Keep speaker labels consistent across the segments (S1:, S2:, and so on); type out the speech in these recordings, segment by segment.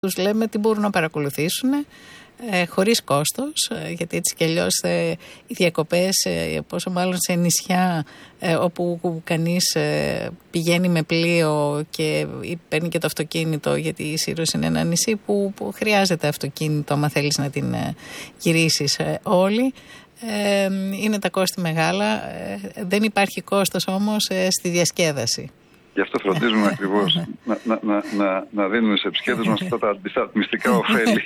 S1: τους λέμε τι μπορούν να παρακολουθήσουν χωρίς κόστος, γιατί έτσι κι αλλιώς οι διακοπές, πόσο μάλλον σε νησιά όπου κανείς πηγαίνει με πλοίο και παίρνει και το αυτοκίνητο, γιατί η Σύρος είναι ένα νησί που χρειάζεται αυτοκίνητο άμα θέλεις να την γυρίσεις όλοι. Είναι τα κόστη μεγάλα, δεν υπάρχει κόστος όμως στη διασκέδαση.
S2: Γι' αυτό φροντίζουμε ακριβώς να δίνουμε σε επισκέπτες μας αυτά τα αντισταθμιστικά ωφέλη.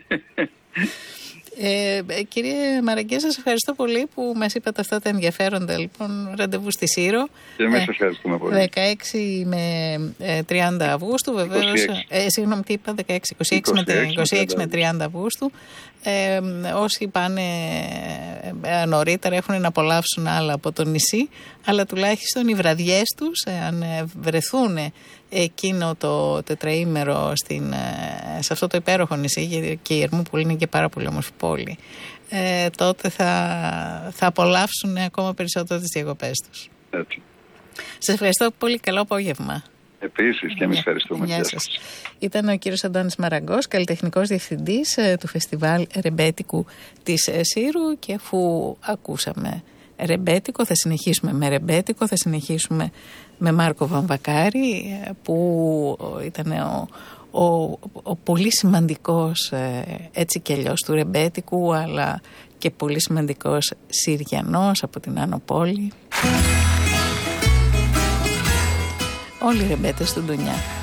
S1: Κύριε Μαραγκέ, σας ευχαριστώ πολύ που μας είπατε αυτά τα ενδιαφέροντα. Λοιπόν, ραντεβού στη Σύρο.
S2: Και εμείς ευχαριστούμε πολύ.
S1: 16 με 30 Αυγούστου, βεβαίως. Συγγνώμη, τι είπα, 26 με 30 Αυγούστου. Όσοι πάνε νωρίτερα έχουν να απολαύσουν άλλα από το νησί, αλλά τουλάχιστον οι βραδιές τους, αν βρεθούν εκείνο το τετραήμερο σε αυτό το υπέροχο νησί, και η Ερμούπολη είναι και πάρα πολύ όμορφη πόλη, τότε θα απολαύσουν ακόμα περισσότερο τις διακοπές τους.
S2: Έτσι.
S1: Σας ευχαριστώ πολύ, καλό απόγευμα.
S2: Επίσης και εμείς ευχαριστούμε.
S1: Γεια σας. Ήταν ο κύριος Αντώνης Μαραγκός, καλλιτεχνικός διευθυντής του Φεστιβάλ Ρεμπέτικου της Σύρου, και αφού ακούσαμε ρεμπέτικο θα συνεχίσουμε με ρεμπέτικο, θα συνεχίσουμε με Μάρκο Βαμβακάρη, που ήταν ο πολύ σημαντικός έτσι κι αλλιώς του ρεμπέτικου, αλλά και πολύ σημαντικός Συριανός από την Άνω Πόλη. Όλοι οι ρεμπέτες του Ντουνιά.